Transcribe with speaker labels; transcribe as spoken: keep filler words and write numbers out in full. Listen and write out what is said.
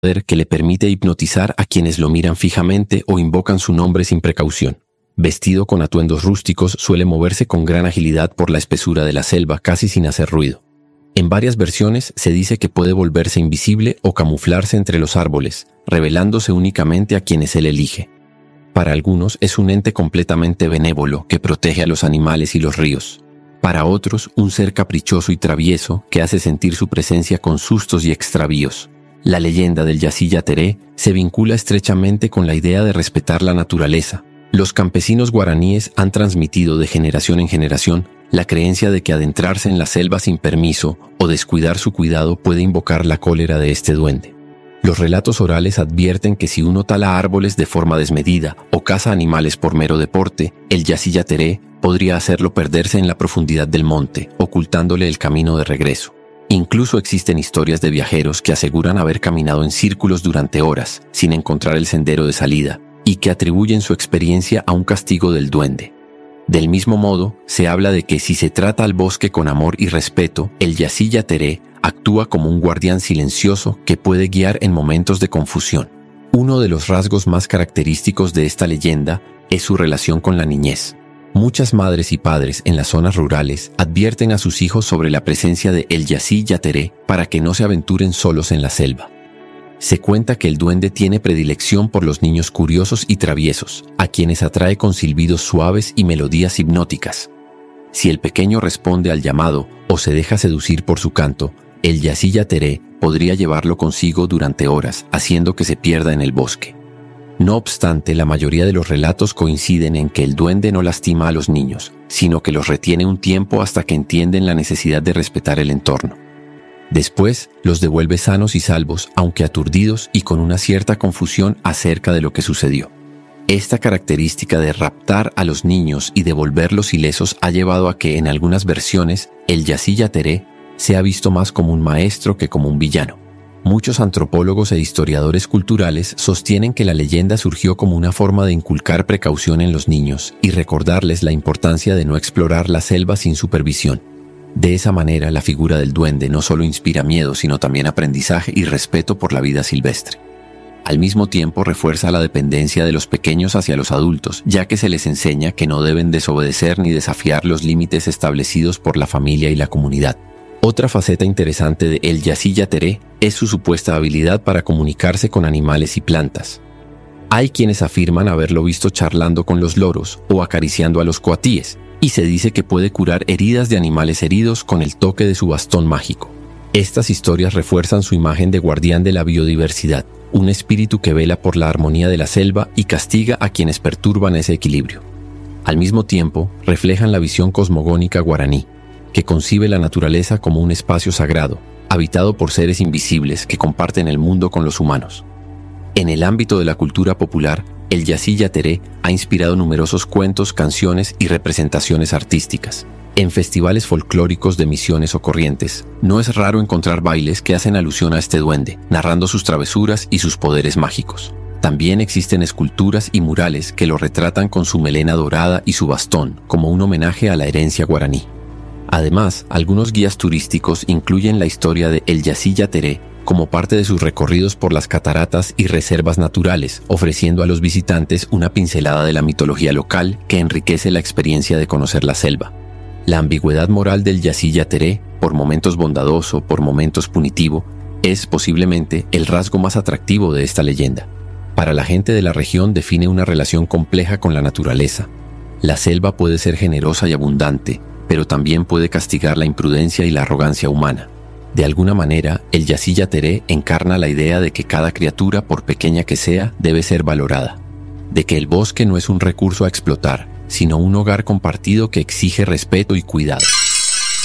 Speaker 1: poder que le permite hipnotizar a quienes lo miran fijamente o invocan su nombre sin precaución. Vestido con atuendos rústicos, suele moverse con gran agilidad por la espesura de la selva, casi sin hacer ruido. En varias versiones se dice que puede volverse invisible o camuflarse entre los árboles, revelándose únicamente a quienes él elige. Para algunos es un ente completamente benévolo que protege a los animales y los ríos. Para otros, un ser caprichoso y travieso que hace sentir su presencia con sustos y extravíos. La leyenda del Yacilla Teré se vincula estrechamente con la idea de respetar la naturaleza. Los campesinos guaraníes han transmitido de generación en generación la creencia de que adentrarse en la selva sin permiso o descuidar su cuidado puede invocar la cólera de este duende. Los relatos orales advierten que si uno tala árboles de forma desmedida o caza animales por mero deporte, el Yacilla Teré podría hacerlo perderse en la profundidad del monte, ocultándole el camino de regreso. Incluso existen historias de viajeros que aseguran haber caminado en círculos durante horas, sin encontrar el sendero de salida, y que atribuyen su experiencia a un castigo del duende. Del mismo modo, se habla de que si se trata al bosque con amor y respeto, el Yacilla Teré actúa como un guardián silencioso que puede guiar en momentos de confusión. Uno de los rasgos más característicos de esta leyenda es su relación con la niñez. Muchas madres y padres en las zonas rurales advierten a sus hijos sobre la presencia de el Yacilla Teré para que no se aventuren solos en la selva. Se cuenta que el duende tiene predilección por los niños curiosos y traviesos, a quienes atrae con silbidos suaves y melodías hipnóticas. Si el pequeño responde al llamado o se deja seducir por su canto, el Yacilla Teré podría llevarlo consigo durante horas, haciendo que se pierda en el bosque. No obstante, la mayoría de los relatos coinciden en que el duende no lastima a los niños, sino que los retiene un tiempo hasta que entienden la necesidad de respetar el entorno. Después, los devuelve sanos y salvos, aunque aturdidos y con una cierta confusión acerca de lo que sucedió. Esta característica de raptar a los niños y devolverlos ilesos ha llevado a que, en algunas versiones, el Yacilla Teré sea visto más como un maestro que como un villano. Muchos antropólogos e historiadores culturales sostienen que la leyenda surgió como una forma de inculcar precaución en los niños y recordarles la importancia de no explorar la selva sin supervisión. De esa manera, la figura del duende no solo inspira miedo, sino también aprendizaje y respeto por la vida silvestre. Al mismo tiempo, refuerza la dependencia de los pequeños hacia los adultos, ya que se les enseña que no deben desobedecer ni desafiar los límites establecidos por la familia y la comunidad. Otra faceta interesante de el Yacilla Teré es su supuesta habilidad para comunicarse con animales y plantas. Hay quienes afirman haberlo visto charlando con los loros o acariciando a los coatíes, y se dice que puede curar heridas de animales heridos con el toque de su bastón mágico. Estas historias refuerzan su imagen de guardián de la biodiversidad, un espíritu que vela por la armonía de la selva y castiga a quienes perturban ese equilibrio. Al mismo tiempo, reflejan la visión cosmogónica guaraní, que concibe la naturaleza como un espacio sagrado, habitado por seres invisibles que comparten el mundo con los humanos. En el ámbito de la cultura popular, el Yacilla Teré ha inspirado numerosos cuentos, canciones y representaciones artísticas. En festivales folclóricos de Misiones o Corrientes, no es raro encontrar bailes que hacen alusión a este duende, narrando sus travesuras y sus poderes mágicos. También existen esculturas y murales que lo retratan con su melena dorada y su bastón, como un homenaje a la herencia guaraní. Además, algunos guías turísticos incluyen la historia de el Yacilla Teré como parte de sus recorridos por las cataratas y reservas naturales, ofreciendo a los visitantes una pincelada de la mitología local que enriquece la experiencia de conocer la selva. La ambigüedad moral del Yacilla Teré, por momentos bondadoso, por momentos punitivo, es posiblemente el rasgo más atractivo de esta leyenda. Para la gente de la región define una relación compleja con la naturaleza. La selva puede ser generosa y abundante, pero también puede castigar la imprudencia y la arrogancia humana. De alguna manera, el Yacilla Teré encarna la idea de que cada criatura, por pequeña que sea, debe ser valorada, de que el bosque no es un recurso a explotar, sino un hogar compartido que exige respeto y cuidado.